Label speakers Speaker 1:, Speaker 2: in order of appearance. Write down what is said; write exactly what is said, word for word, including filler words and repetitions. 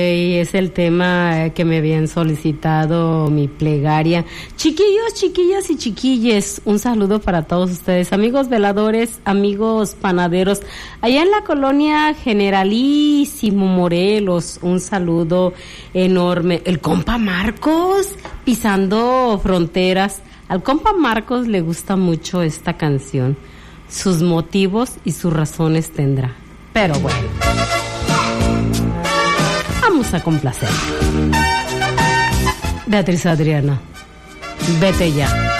Speaker 1: Y es el tema que me habían solicitado mi plegaria. Chiquillos, chiquillas y chiquilles, un saludo para todos ustedes, amigos veladores, amigos panaderos, allá en la colonia Generalísimo Morelos, un saludo enorme. El compa Marcos, pisando fronteras. Al compa Marcos le gusta mucho esta canción. Sus motivos y sus razones tendrá. Pero bueno, vamos a complacer. Beatriz Adriana, vete ya.